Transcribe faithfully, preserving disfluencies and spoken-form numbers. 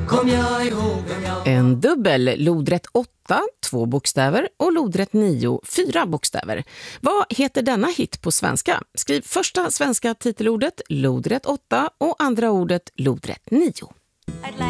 kom jag ihåg vem jag... En dubbel, lodrätt åtta, två bokstäver och lodrätt nio, fyra bokstäver. Vad heter denna hit på svenska? Skriv första svenska titelordet, lodrätt åtta och andra ordet, lodrätt nio.